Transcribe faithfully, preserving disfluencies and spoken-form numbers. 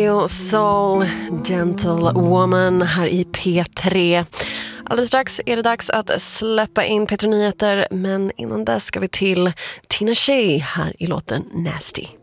Neo Soul, Gentle Woman här i P tre. Alldeles strax är det dags att släppa in P tre Nyheter, men innan dess ska vi till Tina Shea här i låten Nasty.